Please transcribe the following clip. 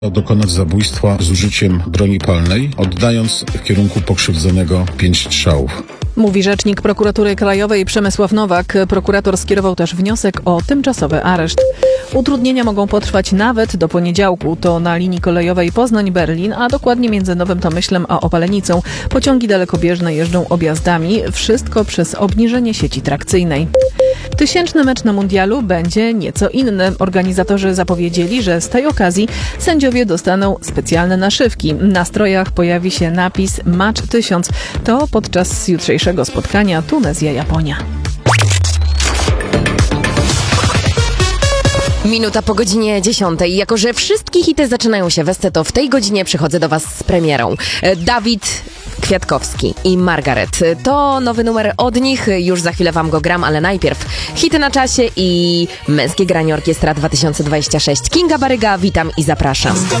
dokonać zabójstwa z użyciem broni palnej, oddając w kierunku pokrzywdzonego 5 strzałów. Mówi rzecznik Prokuratury Krajowej Przemysław Nowak. Prokurator skierował też wniosek o tymczasowy areszt. Utrudnienia mogą potrwać nawet do poniedziałku. To na linii kolejowej Poznań-Berlin, a dokładnie między Nowym Tomyślem a Opalenicą. Pociągi dalekobieżne jeżdżą objazdami. Wszystko przez obniżenie sieci trakcyjnej. 1000. mecz na mundialu będzie nieco inny. Organizatorzy zapowiedzieli, że z tej okazji sędziowie dostaną specjalne naszywki. Na strojach pojawi się napis Match 1000. To podczas jutrzejszego spotkania Tunezja-Japonia. Minuta po godzinie 10. Jako że wszystkie hity zaczynają się we to w tej godzinie przychodzę do Was z premierą. Dawid Kwiatkowski i Margaret. To nowy numer od nich. Już za chwilę Wam go gram, ale najpierw hity na czasie i męskie granie Orkiestra 2026. Kinga Baryga, witam i zapraszam.